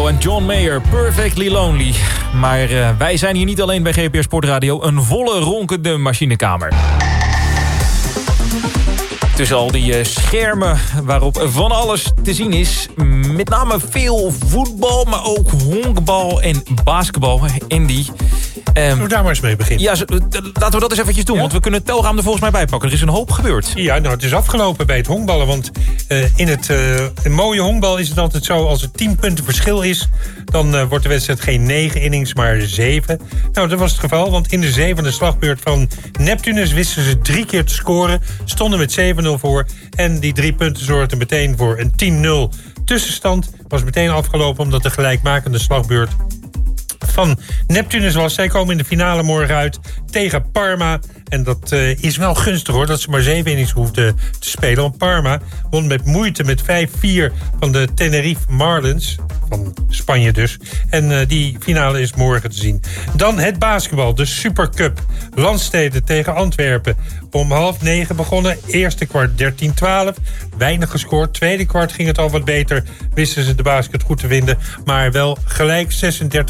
Basco en John Mayer, Perfectly Lonely. Maar wij zijn hier niet alleen bij GPR Sportradio. Een volle ronkende machinekamer. Tussen al die schermen waarop van alles te zien is. Met name veel voetbal, maar ook honkbal en basketbal. Andy. Zullen we daar maar eens mee beginnen? Ja, laten we dat eens eventjes doen, want we kunnen het telraam er volgens mij bij pakken. Er is een hoop gebeurd. Ja, nou, het is afgelopen bij het honkballen. Want in het mooie honkbal is het altijd zo, als er 10 punten verschil is, dan wordt de wedstrijd geen 9 innings, maar 7. Nou, dat was het geval, want in de 7e slagbeurt van Neptunus wisten ze 3 keer te scoren. Stonden met 7-0 voor. En die 3 punten zorgden meteen voor een 10-0 tussenstand. Was meteen afgelopen omdat de gelijkmakende slagbeurt van Neptunus was. Zij komen in de finale morgen uit tegen Parma. En dat is wel gunstig hoor, dat ze maar 7 innings hoefden te spelen. Want Parma won met moeite met 5-4 van de Tenerife Marlins. Van Spanje dus. En die finale is morgen te zien. Dan het basketbal, de Supercup. Landsteden tegen Antwerpen. Om 20:30 begonnen. Eerste kwart 13-12. Weinig gescoord. Tweede kwart ging het al wat beter. Wisten ze de basket goed te vinden. Maar wel gelijk 36-36.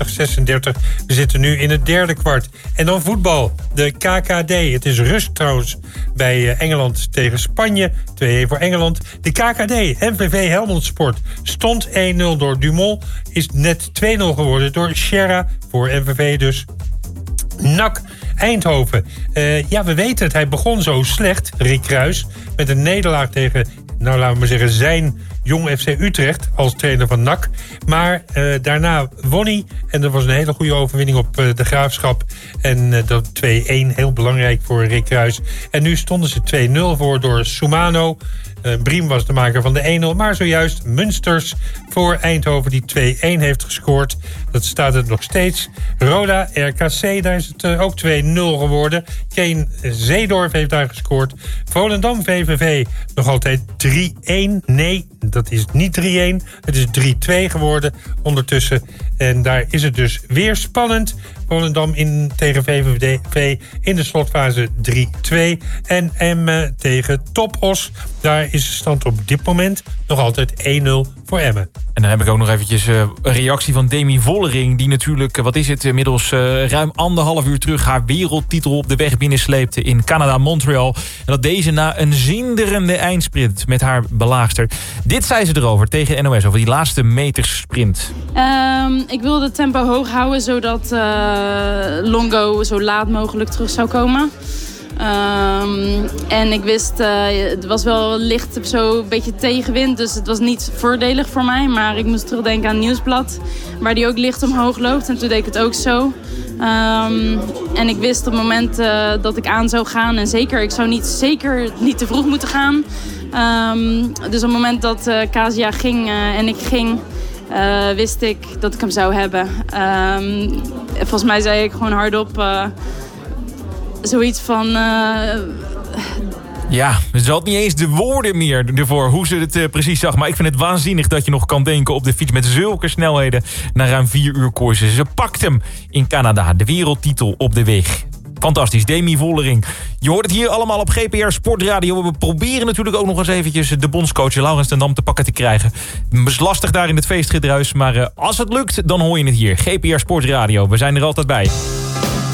We zitten nu in het derde kwart. En dan voetbal. De KKD. Het is rust trouwens bij Engeland tegen Spanje. 2-1 voor Engeland. De KKD, MVV Helmond Sport, stond 1-0 door Dumont. Is net 2-0 geworden door Sierra voor MVV dus. NAC Eindhoven. Ja, we weten het. Hij begon zo slecht, Rick Kruijs, met een nederlaag tegen, nou laten we maar zeggen, zijn Jong FC Utrecht als trainer van NAC. Maar daarna won hij. En dat was een hele goede overwinning op de Graafschap. En dat 2-1, heel belangrijk voor Rick Kruijs. En nu stonden ze 2-0 voor door Soumano. Briem was de maker van de 1-0. Maar zojuist Munsters voor Eindhoven die 2-1 heeft gescoord. Dat staat het nog steeds. Roda, RKC, daar is het ook 2-0 geworden. Kane Zeedorf heeft daar gescoord. Volendam, VVV, nog altijd 3-1. Nee, dat is niet 3-1. Het is 3-2 geworden ondertussen. En daar is het dus weer spannend. Volendam tegen VVV in de slotfase 3-2. En Emmen tegen Topos. Daar is de stand op dit moment nog altijd 1-0 voor Emmen. En dan heb ik ook nog eventjes een reactie van Demi Vollering, die natuurlijk, wat is het, inmiddels ruim 1,5 uur terug haar wereldtitel op de weg binnensleepte in Canada, Montreal. En dat deze na een zinderende eindsprint met haar belaagster. Dit zei ze erover tegen NOS, over die laatste metersprint. Ik wilde het tempo hoog houden, zodat Longo zo laat mogelijk terug zou komen. En ik wist, het was wel licht zo een beetje tegenwind, dus het was niet voordelig voor mij. Maar ik moest terugdenken aan het Nieuwsblad, waar die ook licht omhoog loopt. En toen deed ik het ook zo. En ik wist op het moment dat ik aan zou gaan, en ik zou zeker niet te vroeg moeten gaan. Dus op het moment dat Kasia ging en ik ging, wist ik dat ik hem zou hebben. Volgens mij zei ik gewoon hardop zoiets van... Ja, ze had niet eens de woorden meer ervoor hoe ze het precies zag. Maar ik vind het waanzinnig dat je nog kan denken op de fiets met zulke snelheden na ruim 4 uur koersen. Ze pakt hem in Canada, de wereldtitel op de weg. Fantastisch, Demi Vollering. Je hoort het hier allemaal op GPR Sportradio. We proberen natuurlijk ook nog eens eventjes de bondscoach Laurens ten Dam te pakken te krijgen. Het is lastig daar in het feestgedruis, maar als het lukt, dan hoor je het hier. GPR Sportradio, we zijn er altijd bij.